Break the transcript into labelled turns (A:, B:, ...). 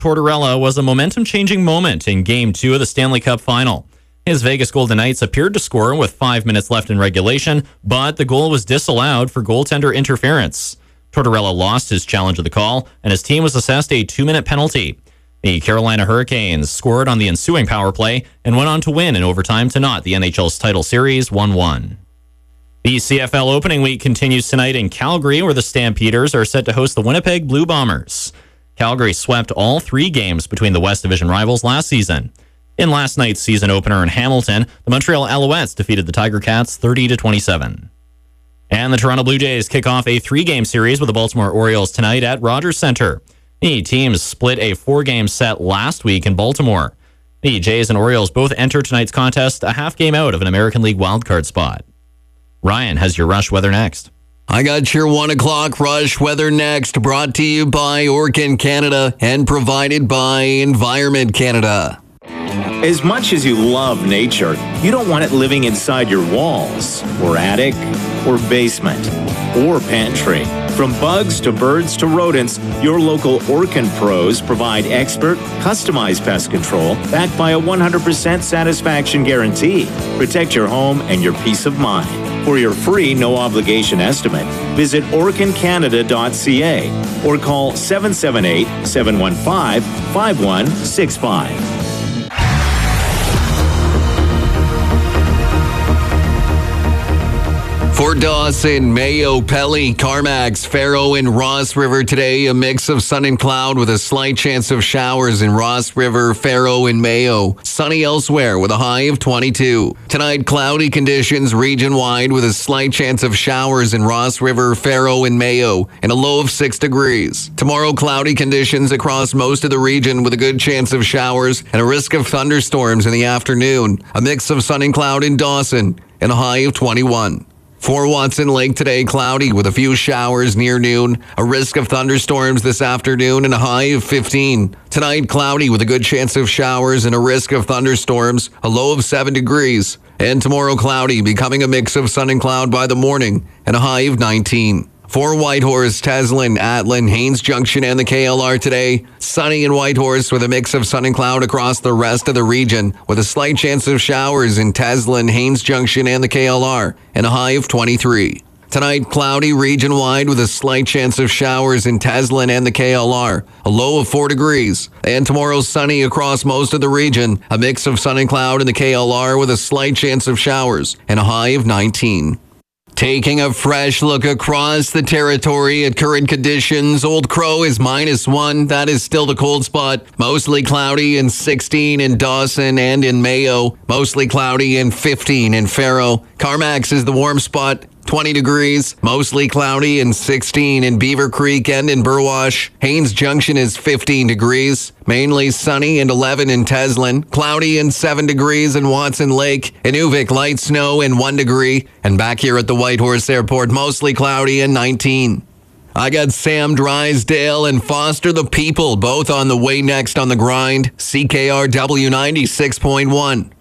A: Tortorella was a momentum-changing moment in Game 2 of the Stanley Cup Final. His Vegas Golden Knights appeared to score with 5 minutes left in regulation, but the goal was disallowed for goaltender interference. Tortorella lost his challenge of the call, and his team was assessed a 2-minute penalty. The Carolina Hurricanes scored on the ensuing power play and went on to win in overtime to knot the NHL's title series 1-1. The CFL opening week continues tonight in Calgary, where the Stampeders are set to host the Winnipeg Blue Bombers. Calgary swept all 3 games between the West Division rivals last season. In last night's season opener in Hamilton, the Montreal Alouettes defeated the Tiger Cats 30-27. And the Toronto Blue Jays kick off a 3-game series with the Baltimore Orioles tonight at Rogers Center. The teams split a 4-game set last week in Baltimore. The Jays and Orioles both enter tonight's contest a half game out of an American League wildcard spot. Ryan has your Rush weather next.
B: I got your 1 o'clock Rush weather next, brought to you by Orkin Canada and provided by Environment Canada.
C: As much as you love nature, you don't want it living inside your walls, or attic, or basement, or pantry. From bugs to birds to rodents, your local Orkin pros provide expert, customized pest control backed by a 100% satisfaction guarantee. Protect your home and your peace of mind. For your free, no-obligation estimate, visit orkincanada.ca or call 778-715-5165.
B: For Dawson, Mayo, Pelly, Carmacks, Faro, and Ross River today, a mix of sun and cloud with a slight chance of showers in Ross River, Faro, and Mayo. Sunny elsewhere with a high of 22. Tonight, cloudy conditions region-wide with a slight chance of showers in Ross River, Faro, and Mayo, and a low of 6 degrees. Tomorrow, cloudy conditions across most of the region with a good chance of showers and a risk of thunderstorms in the afternoon. A mix of sun and cloud in Dawson, and a high of 21. For Watson Lake today, cloudy with a few showers near noon, a risk of thunderstorms this afternoon, and a high of 15. Tonight, cloudy with a good chance of showers and a risk of thunderstorms, a low of 7 degrees. And tomorrow, cloudy, becoming a mix of sun and cloud by the morning, and a high of 19. For Whitehorse, Teslin, Atlin, Haines Junction, and the KLR today, sunny in Whitehorse with a mix of sun and cloud across the rest of the region, with a slight chance of showers in Teslin, Haines Junction, and the KLR, and a high of 23. Tonight, cloudy region-wide with a slight chance of showers in Teslin and the KLR, a low of 4 degrees. And tomorrow, sunny across most of the region, a mix of sun and cloud in the KLR with a slight chance of showers, and a high of 19. Taking a fresh look across the territory at current conditions, Old Crow is -1. That is still the cold spot. Mostly cloudy and 16 in Dawson and in Mayo. Mostly cloudy and 15 in Faro. Carmacks is the warm spot. 20 degrees, mostly cloudy and 16 in Beaver Creek and in Burwash. Haines Junction is 15 degrees, mainly sunny and 11 in Teslin. Cloudy and 7 degrees in Watson Lake. Inuvik, light snow and 1 degree. And back here at the Whitehorse Airport, mostly cloudy and 19. I got Sam Drysdale and Foster the People, both on the way next on the grind. CKRW 96.1.